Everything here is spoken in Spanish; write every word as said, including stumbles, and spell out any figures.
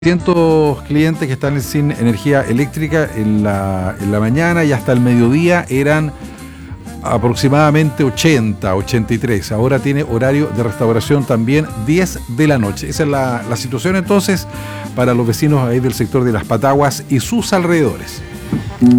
trescientos clientes que están sin energía eléctrica en la, en la mañana y hasta el mediodía eran aproximadamente ochenta, ochenta y tres. Ahora tiene horario de restauración también diez de la noche. Esa es la, la situación entonces para los vecinos ahí del sector de Las Pataguas y sus alrededores.